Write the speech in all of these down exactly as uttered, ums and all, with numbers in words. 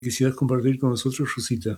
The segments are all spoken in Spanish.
quisieras compartir con nosotros, Rosita.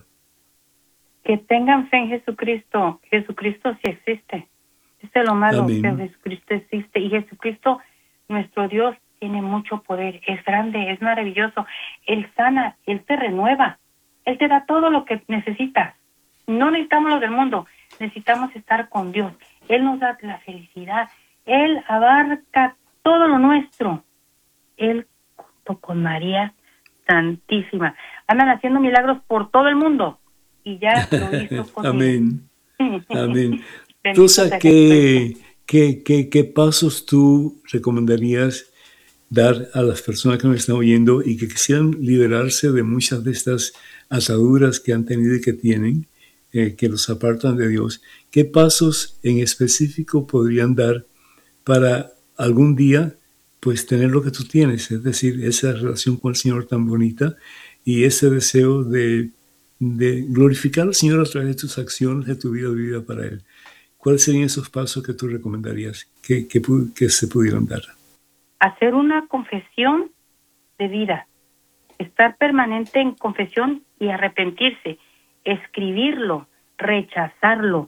Que tengan fe en Jesucristo. Jesucristo sí existe. Este es lo malo, Amén. pero Jesucristo existe. Y Jesucristo, nuestro Dios, tiene mucho poder. Es grande, es maravilloso. Él sana, Él te renueva. Él te da todo lo que necesitas. No necesitamos lo del mundo. Necesitamos estar con Dios. Él nos da la felicidad. Él abarca todo lo nuestro. Él, junto con María Santísima, andan haciendo milagros por todo el mundo. Y ya lo hizo conmigo. Amén. Amén. Rosa, ¿qué, qué, qué, ¿qué pasos tú recomendarías dar a las personas que nos están oyendo y que quisieran liberarse de muchas de estas ataduras que han tenido y que tienen, eh, que los apartan de Dios? ¿Qué pasos en específico podrían dar para algún día pues tener lo que tú tienes? Es decir, esa relación con el Señor tan bonita y ese deseo de de glorificar al Señor a través de tus acciones, de tu vida vivida para Él. ¿Cuáles serían esos pasos que tú recomendarías que, que, que se pudieran dar? Hacer una confesión de vida, estar permanente en confesión y arrepentirse, escribirlo, rechazarlo,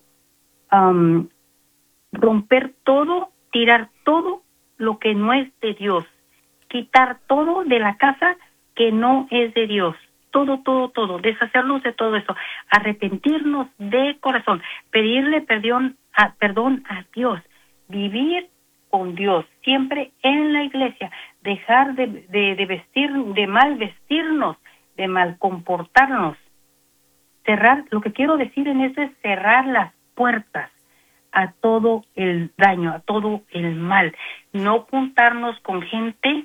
um, romper todo, tirar todo lo que no es de Dios, quitar todo de la casa que no es de Dios. Todo, todo, todo, deshacernos de todo eso, arrepentirnos de corazón, pedirle perdón a, perdón a Dios, vivir con Dios, siempre en la iglesia, dejar de, de, de vestir, de mal vestirnos, de mal comportarnos, cerrar, lo que quiero decir en eso es cerrar las puertas a todo el daño, a todo el mal, no juntarnos con gente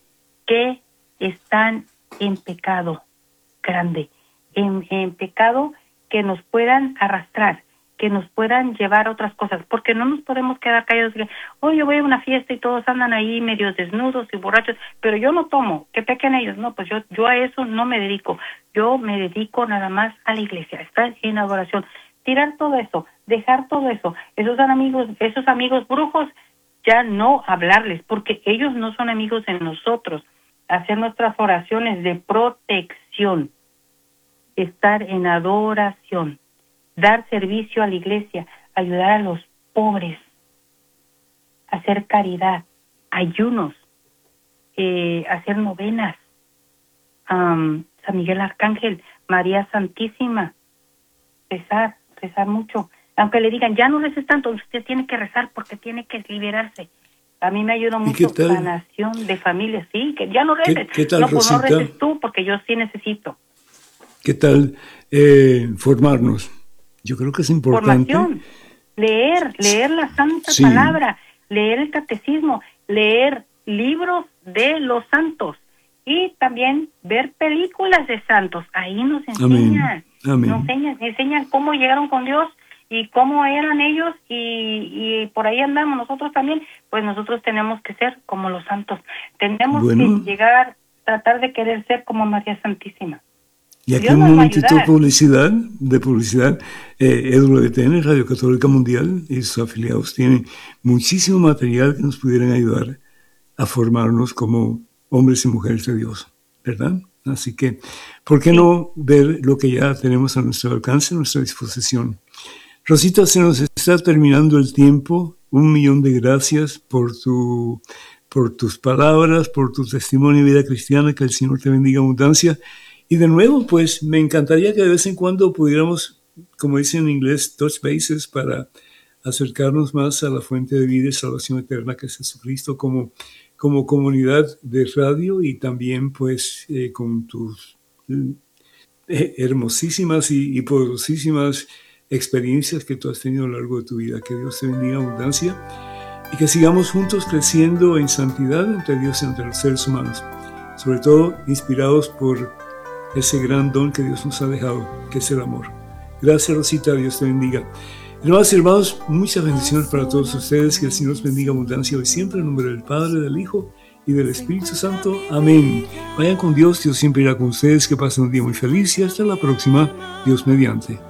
que están en pecado grande, en, en pecado que nos puedan arrastrar, que nos puedan llevar a otras cosas, porque no nos podemos quedar callados. Oye, yo voy a una fiesta y todos andan ahí medio desnudos y borrachos, pero yo no tomo, que pequen ellos. No, pues yo, yo a eso no me dedico, yo me dedico nada más a la iglesia, estar en adoración, tirar todo eso, dejar todo eso, esos son amigos, esos amigos brujos, ya no hablarles, porque ellos no son amigos de nosotros. Hacer nuestras oraciones de protección, estar en adoración, dar servicio a la iglesia, ayudar a los pobres, hacer caridad, ayunos, eh, hacer novenas, um, San Miguel Arcángel, María Santísima, rezar, rezar mucho. Aunque le digan, ya no reces tanto, usted tiene que rezar porque tiene que liberarse. A mí me ayudó mucho sanación de familia, sí, que ya no reces. ¿Qué, qué tal, no, pues Rosita? no reces tú, porque yo sí necesito. ¿Qué tal eh, formarnos? Yo creo que es importante. Formación, leer, leer la Santa Sí. Palabra, leer el Catecismo, leer libros de los santos y también ver películas de santos. Ahí nos enseñan, Amén. Amén. nos enseñan, enseñan cómo llegaron con Dios y cómo eran ellos, y, y por ahí andamos nosotros también. Pues nosotros tenemos que ser como los santos, tenemos Bueno. que llegar, tratar de querer ser como María Santísima. Y aquí Dios un nos va a momentito de ayudar. publicidad, de publicidad. Eh, E W T N, Radio Católica Mundial y sus afiliados tienen muchísimo material que nos pudieran ayudar a formarnos como hombres y mujeres de Dios, ¿verdad? Así que, ¿por qué Sí. no ver lo que ya tenemos a nuestro alcance, a nuestra disposición? Rosita, se nos está terminando el tiempo. Un millón de gracias por tu, por tus palabras, por tu testimonio y vida cristiana. Que el Señor te bendiga en abundancia. Y de nuevo, pues, me encantaría que de vez en cuando pudiéramos, como dicen en inglés, touch bases para acercarnos más a la fuente de vida y salvación eterna que es Jesucristo, como, como comunidad de radio y también, pues, eh, con tus eh, hermosísimas y, y poderosísimas experiencias que tú has tenido a lo largo de tu vida. Que Dios te bendiga en abundancia y que sigamos juntos creciendo en santidad entre Dios y entre los seres humanos, sobre todo inspirados por ese gran don que Dios nos ha dejado, que es el amor. Gracias, Rosita, Dios te bendiga. Hermanos y hermanos, muchas bendiciones para todos ustedes, que el Señor los bendiga en abundancia hoy siempre, en nombre del Padre, del Hijo y del Espíritu Santo. Amén. Vayan con Dios, Dios siempre irá con ustedes, que pasen un día muy feliz y hasta la próxima, Dios mediante.